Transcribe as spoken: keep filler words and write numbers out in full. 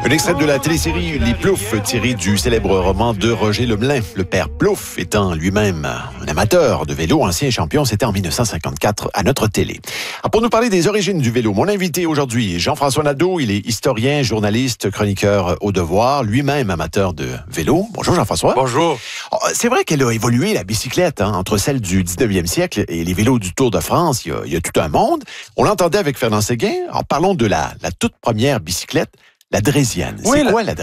Un extrait de la télésérie Les Ploufs, tiré du célèbre roman de Roger Lemelin. Le père Plouffe étant lui-même un amateur de vélo, ancien champion, c'était en dix-neuf cent cinquante-quatre à notre télé. Alors pour nous parler des origines du vélo, mon invité aujourd'hui est Jean-François Nadeau. Il est historien, journaliste, chroniqueur au Devoir, lui-même amateur de vélo. Bonjour Jean-François. Bonjour. C'est vrai qu'elle a évolué, la bicyclette, hein, entre celle du dix-neuvième siècle et les vélos du Tour de France. Il y a, il y a tout un monde. On l'entendait avec Fernand Séguin. Alors parlons de la, la toute première bicyclette, la Draisienne. Oui, C'est la... quoi la